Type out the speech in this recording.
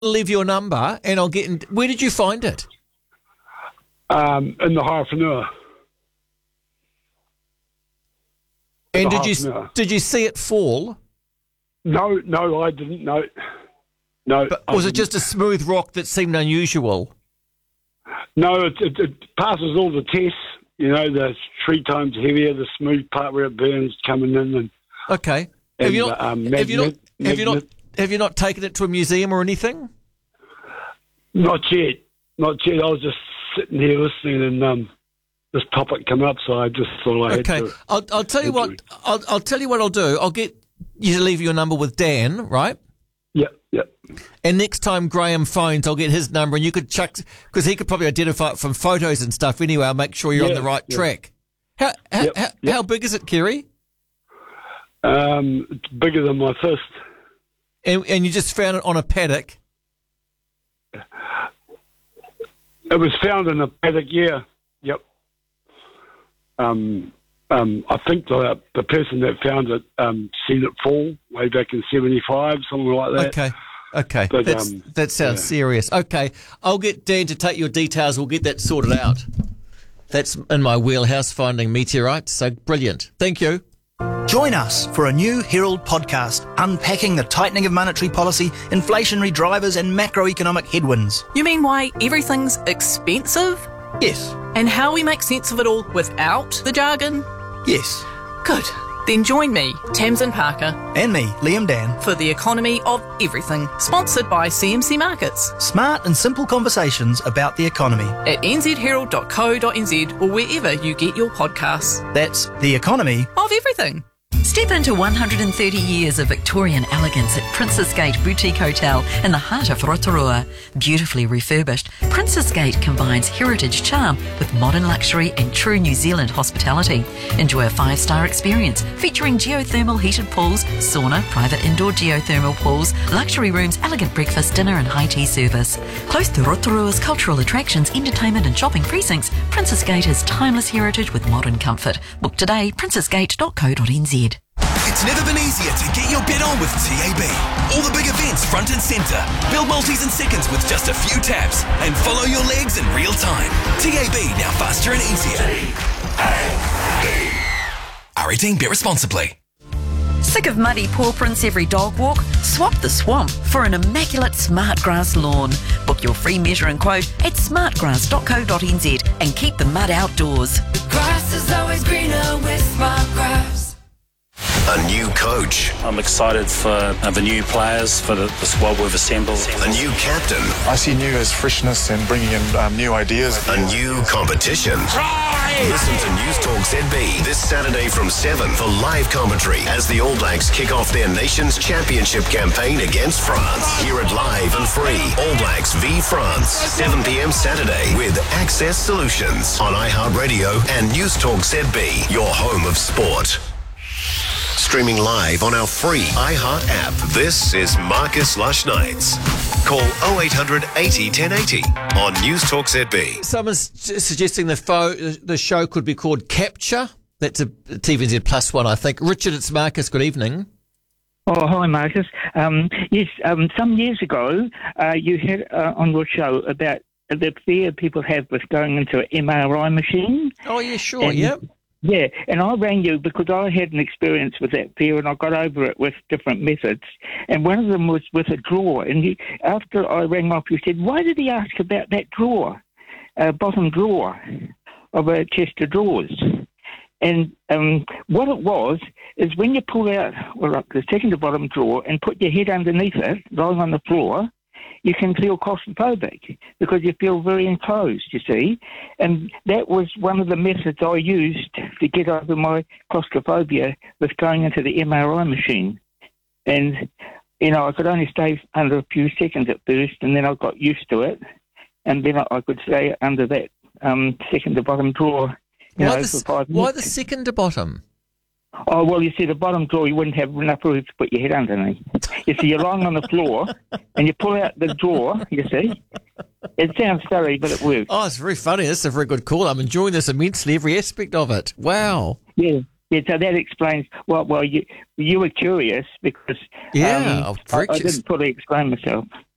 leave your number and I'll get in. Where did you find it? In the Hyphenua. And did you see it fall? No, I didn't. No. But was it just a smooth rock that seemed unusual? No, it passes all the tests. You know, the 3 times heavier, the smooth part where it burns coming in. And okay. Have you not taken it to a museum or anything? Not yet. I was just sitting here listening, and this topic came up, so I just thought I had to. Okay. I'll tell you what. I'll tell you what I'll do. I'll get you to leave your number with Dan, right? Yep. And next time Graham phones, I'll get his number, and you could check, because he could probably identify it from photos and stuff anyway. I'll make sure you're on the right track. How big is it, Kerry? It's bigger than my fist. And you just found it on a paddock? It was found in a paddock, yeah. Yep. I think the person that found it seen it fall way back in 75, something like that. Okay. But, that sounds serious. Okay, I'll get Dan to take your details. We'll get that sorted out. That's in my wheelhouse, finding meteorites. So brilliant. Thank you. Join us for a new Herald podcast unpacking the tightening of monetary policy, inflationary drivers and macroeconomic headwinds. You mean why everything's expensive? Yes. And how we make sense of it all without the jargon? Yes. Good. Then join me, Tamsin Parker. And me, Liam Dan. For the economy of everything. Sponsored by CMC Markets. Smart and simple conversations about the economy. At nzherald.co.nz or wherever you get your podcasts. That's the economy of everything. Step into 130 years of Victorian elegance at Princess Gate Boutique Hotel in the heart of Rotorua. Beautifully refurbished, Princess Gate combines heritage charm with modern luxury and true New Zealand hospitality. Enjoy a 5-star experience featuring geothermal heated pools, sauna, private indoor geothermal pools, luxury rooms, elegant breakfast, dinner and high tea service. Close to Rotorua's cultural attractions, entertainment and shopping precincts, Princess Gate has timeless heritage with modern comfort. Book today, princessgate.co.nz. It's never been easier to get your bet on with TAB. All the big events front and centre. Build multis in seconds with just a few taps and follow your legs in real time. TAB, now faster and easier. R18, bet responsibly. Sick of muddy paw prints every dog walk? Swap the swamp for an immaculate Smartgrass lawn. Book your free measure and quote at smartgrass.co.nz and keep the mud outdoors. Grass is always greener with Smartgrass. A new coach. I'm excited for the new players, for the squad we've assembled. A new captain. I see new as freshness and bringing in new ideas. A new competition. Try! Listen to News Talk ZB this Saturday from 7 for live commentary as the All Blacks kick off their nation's championship campaign against France. Hear it live and free. All Blacks v France, 7 p.m. Saturday with Access Solutions on iHeartRadio and News Talk ZB, your home of sport. Streaming live on our free iHeart app. This is Marcus Lush Nights. Call 0800 80 1080 on News Talk ZB. Someone's suggesting the show could be called Capture. That's a TVNZ Plus one, I think. Richard, it's Marcus. Good evening. Oh, hi, Marcus. Yes, some years ago, you had on your show about the fear people have with going into an MRI machine. Oh, yeah, sure, yep. Yeah, and I rang you because I had an experience with that fear and I got over it with different methods. And one of them was with a drawer. And after I rang up, you said, why did he ask about that drawer, bottom drawer of a chest of drawers? And what it was is when you pull out the second to bottom drawer and put your head underneath it, lying on the floor, you can feel claustrophobic because you feel very enclosed, you see. And that was one of the methods I used to get over my claustrophobia with going into the MRI machine. And, you know, I could only stay under a few seconds at first, and then I got used to it. And then I could stay under that second to bottom drawer, for 5 minutes. Why the second to bottom? Oh, well, you see, the bottom drawer, you wouldn't have enough room to put your head underneath. You see, you're lying on the floor, and you pull out the drawer, you see. It sounds silly, but it works. Oh, it's very funny. This is a very good call. I'm enjoying this immensely, every aspect of it. Wow. Yeah, so that explains, well, you were curious because I didn't fully explain myself.